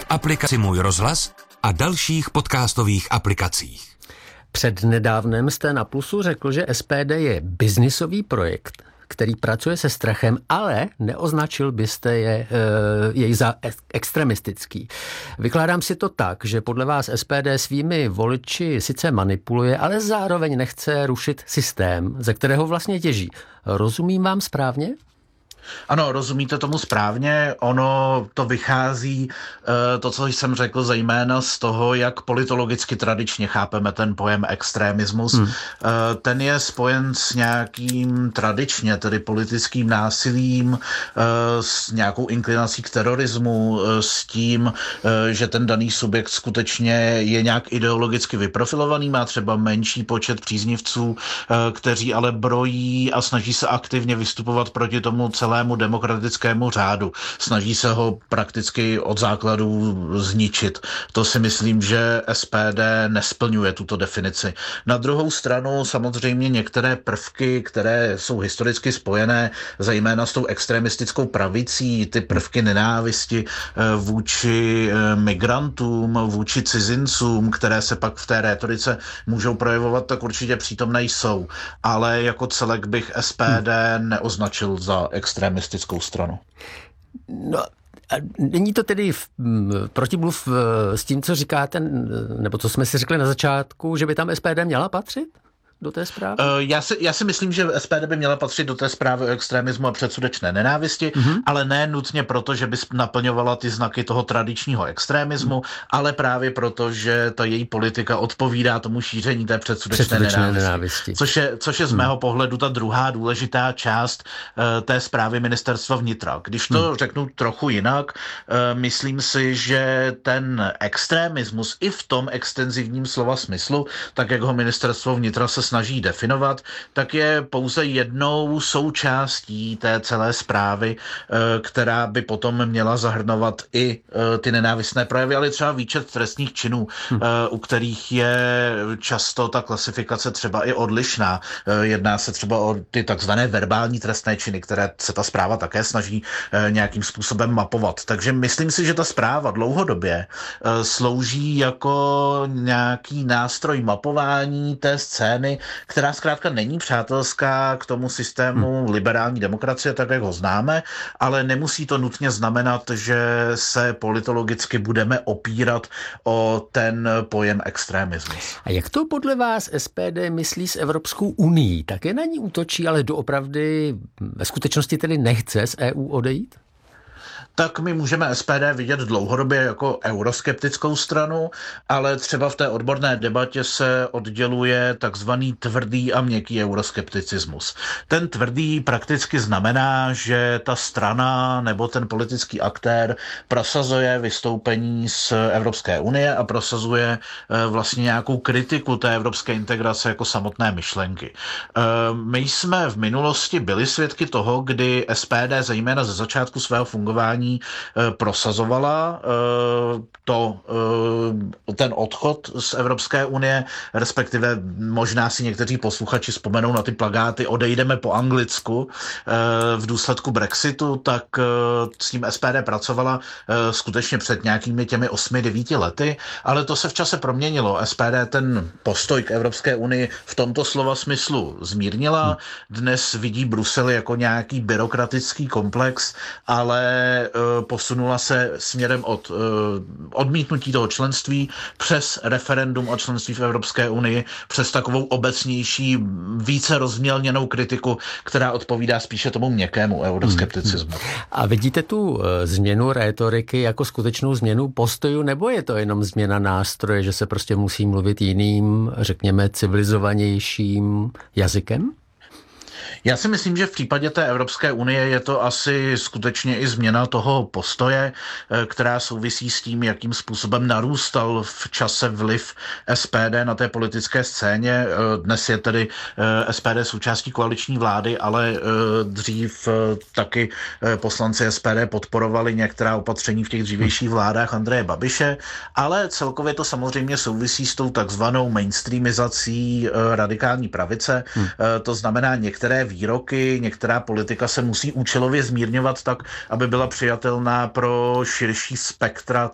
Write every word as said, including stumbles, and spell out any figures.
aplikaci Můj rozhlas a dalších podcastových aplikacích. Přednedávnem jste na Plusu řekl, že S P D je biznisový projekt, který pracuje se strachem, ale neoznačil byste je, e, jej za extremistický. Vykládám si to tak, že podle vás S P D svými voliči sice manipuluje, ale zároveň nechce rušit systém, ze kterého vlastně těží. Rozumím vám správně? Ano, rozumíte tomu správně. Ono to vychází, to, co jsem řekl, zejména z toho, jak politologicky tradičně chápeme ten pojem extremismus. Hmm. Ten je spojen s nějakým tradičně, tedy politickým násilím, s nějakou inklinací k terorismu, s tím, že ten daný subjekt skutečně je nějak ideologicky vyprofilovaný, má třeba menší počet příznivců, kteří ale brojí a snaží se aktivně vystupovat proti tomu celému demokratickému řádu. Snaží se ho prakticky od základu zničit. To si myslím, že S P D nesplňuje tuto definici. Na druhou stranu samozřejmě některé prvky, které jsou historicky spojené zejména s tou extremistickou pravicí, ty prvky nenávisti vůči migrantům, vůči cizincům, které se pak v té rétorice můžou projevovat, tak určitě přítomné jsou. Ale jako celek bych S P D neoznačil za extremistickou stranu. No, a není to tedy v, protimluv s tím, co říkáte, nebo co jsme si řekli na začátku, že by tam S P D měla patřit do té zprávy? Uh, já, si, já si myslím, že S P D by měla patřit do té zprávy o extremismu a předsudečné nenávisti, mm-hmm. ale ne nutně proto, že by naplňovala ty znaky toho tradičního extremismu, mm. ale právě proto, že ta její politika odpovídá tomu šíření té předsudečné, předsudečné nenávisti. nenávisti. Což je, což je z mého mm. pohledu ta druhá důležitá část uh, té zprávy ministerstva vnitra. Když to mm. řeknu trochu jinak, uh, myslím si, že ten extremismus i v tom extenzivním slova smyslu, tak jak ho ministerstvo vnitra se snaží definovat, tak je pouze jednou součástí té celé zprávy, která by potom měla zahrnovat i ty nenávistné projevy, ale třeba výčet trestných činů, hmm. u kterých je často ta klasifikace třeba i odlišná. Jedná se třeba o ty takzvané verbální trestné činy, které se ta zpráva také snaží nějakým způsobem mapovat. Takže myslím si, že ta zpráva dlouhodobě slouží jako nějaký nástroj mapování té scény, která zkrátka není přátelská k tomu systému hmm. liberální demokracie, tak jak ho známe, ale nemusí to nutně znamenat, že se politologicky budeme opírat o ten pojem extremismus. A jak to podle vás S P D myslí s Evropskou unií? Také na ní útočí, ale doopravdy ve skutečnosti tedy nechce z E U odejít? Tak my můžeme S P D vidět dlouhodobě jako euroskeptickou stranu, ale třeba v té odborné debatě se odděluje takzvaný tvrdý a měkký euroskepticismus. Ten tvrdý prakticky znamená, že ta strana nebo ten politický aktér prosazuje vystoupení z Evropské unie a prosazuje vlastně nějakou kritiku té evropské integrace jako samotné myšlenky. My jsme v minulosti byli svědky toho, kdy S P D zejména ze začátku svého fungování prosazovala to, ten odchod z Evropské unie, respektive možná si někteří posluchači vzpomenou na ty plakáty odejdeme po anglicku v důsledku Brexitu, tak s tím S P D pracovala skutečně před nějakými těmi osmi, devíti lety, ale to se v čase proměnilo. S P D ten postoj k Evropské unii v tomto slova smyslu zmírnila. Dnes vidí Brusel jako nějaký byrokratický komplex, ale posunula se směrem od odmítnutí toho členství přes referendum o členství v Evropské unii, přes takovou obecnější, více rozmělněnou kritiku, která odpovídá spíše tomu měkkému euroskepticismu. A vidíte tu změnu rétoriky jako skutečnou změnu postoju, nebo je to jenom změna nástroje, že se prostě musí mluvit jiným, řekněme, civilizovanějším jazykem? Já si myslím, že v případě té Evropské unie je to asi skutečně i změna toho postoje, která souvisí s tím, jakým způsobem narůstal v čase vliv S P D na té politické scéně. Dnes je tedy S P D součástí koaliční vlády, ale dřív taky poslanci S P D podporovali některá opatření v těch dřívějších vládách Andreje Babiše, ale celkově to samozřejmě souvisí s tou takzvanou mainstreamizací radikální pravice. Hmm. To znamená, některé výroky, některá politika se musí účelově zmírňovat tak, aby byla přijatelná pro širší spektra